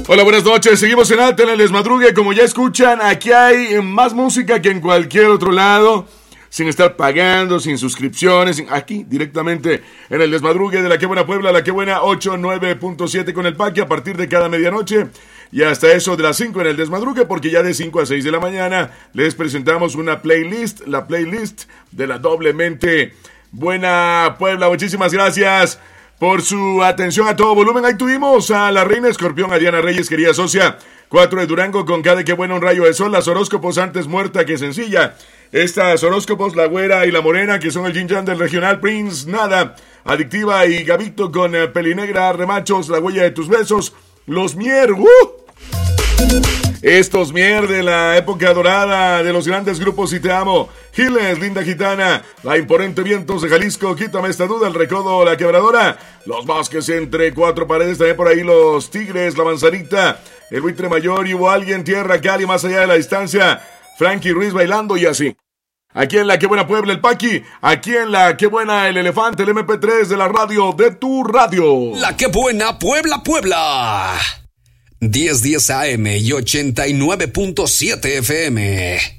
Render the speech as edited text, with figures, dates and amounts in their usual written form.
Hola, buenas noches. Seguimos en alta en el desmadrugue. Como ya escuchan, aquí hay más música que en cualquier otro lado. Sin estar pagando, sin suscripciones. Aquí, directamente en el desmadrugue de La Que Buena Puebla. La Que Buena 89.7 con el Paqui a partir de cada medianoche. Y hasta eso de las 5 en el desmadrugue, porque ya de 5 a 6 de la mañana les presentamos una playlist. La playlist de la doblemente Buena Puebla. Muchísimas gracias por su atención a todo volumen. Ahí tuvimos a la Reina Escorpión, a Diana Reyes, querida socia. 4 de Durango con cada que buena un rayo de sol. Las horóscopos antes muerta que sencilla. Estas horóscopos, la güera y la morena, que son el yin yang del regional. Prince, nada. Adictiva y Gabito con pelinegra, remachos, la huella de tus besos. Los Mier, estos Mier de la época dorada de los grandes grupos Y Te Amo. Giles, Linda Gitana, La Imponente Vientos de Jalisco, Quítame Esta Duda, El Recodo, La Quebradora, Los Bosques Entre Cuatro Paredes, también por ahí Los Tigres, La Manzanita, El Buitre Mayor, y Hubo Alguien, Tierra Cali, Más Allá de la Distancia, Frankie Ruiz bailando y así. Aquí en La Que Buena Puebla, el Paqui. Aquí en La Que Buena, el Elefante, el MP3 de la radio, de tu radio. La Que Buena Puebla, Puebla. 1010 AM y 89.7 FM.